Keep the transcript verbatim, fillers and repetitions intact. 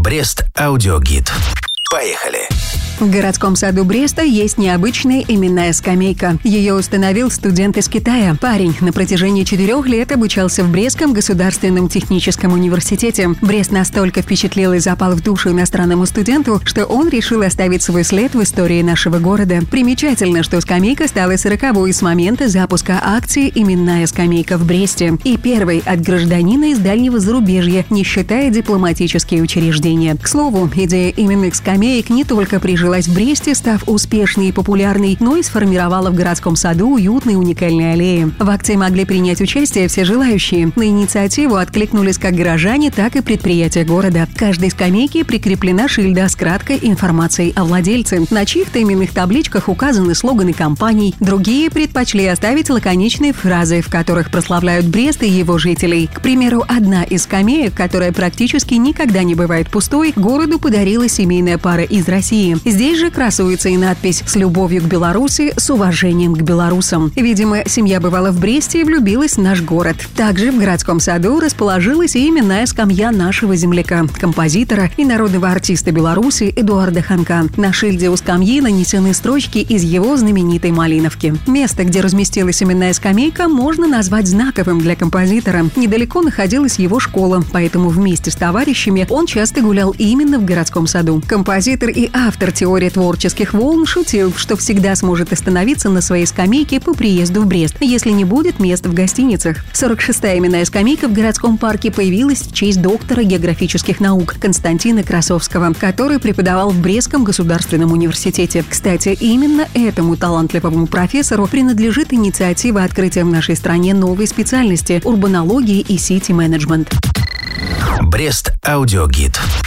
Брест аудиогид. Поехали! В городском саду Бреста есть необычная именная скамейка. Ее установил студент из Китая. Парень на протяжении четырех лет обучался в Брестском государственном техническом университете. Брест настолько впечатлил и запал в душу иностранному студенту, что он решил оставить свой след в истории нашего города. Примечательно, что скамейка стала сороковой с момента запуска акции «Именная скамейка» в Бресте и первой от гражданина из дальнего зарубежья, не считая дипломатические учреждения. К слову, идея именных скамеек не только прижилась в Бресте, став успешной и популярной, но и сформировала в городском саду уютные уникальные аллеи. В акции могли принять участие все желающие. На инициативу откликнулись как горожане, так и предприятия города. К каждой скамейке прикреплена шильда с краткой информацией о владельце. На чьих-то именных табличках указаны слоганы компаний. Другие предпочли оставить лаконичные фразы, в которых прославляют Брест и его жителей. К примеру, одна из скамеек, которая практически никогда не бывает пустой, городу подарила семейная пара из России. Здесь же красуется и надпись «С любовью к Беларуси, с уважением к белорусам». Видимо, семья бывала в Бресте и влюбилась в наш город. Также в городском саду расположилась и именная скамья нашего земляка, композитора и народного артиста Беларуси Эдуарда Ханка. На шильде у скамьи нанесены строчки из его знаменитой «Малиновки». Место, где разместилась именная скамейка, можно назвать знаковым для композитора. Недалеко находилась его школа, поэтому вместе с товарищами он часто гулял именно в городском саду. Композитор и автор теории творческих волн шутил, что всегда сможет остановиться на своей скамейке по приезду в Брест, если не будет места в гостиницах. сорок шестая именная скамейка в городском парке появилась в честь доктора географических наук Константина Красовского, который преподавал в Брестском государственном университете. Кстати, именно этому талантливому профессору принадлежит инициатива открытия в нашей стране новой специальности – урбанологии и сити-менеджмент. Брест аудиогид.